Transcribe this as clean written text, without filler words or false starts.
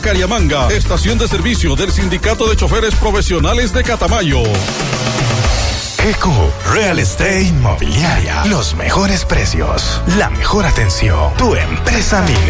Cariamanga, estación de servicio del Sindicato de Choferes Profesionales de Catamayo. EQ Real Estate Inmobiliaria. Los mejores precios, la mejor atención. Tu empresa amiga.